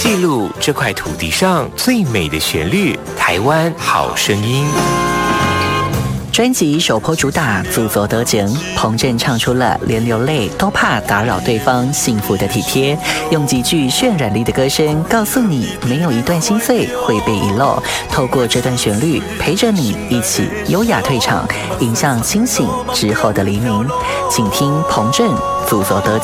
记录这块土地上最美的旋律，台湾好声音。 专辑首波主打自作得奖，彭震唱出了连流泪都怕打扰对方幸福的体贴，用极具渲染力的歌声告诉你，没有一段心碎会被遗漏。透过这段旋律，陪着你一起优雅退场，迎向清醒之后的黎明。请听彭震自作得奖。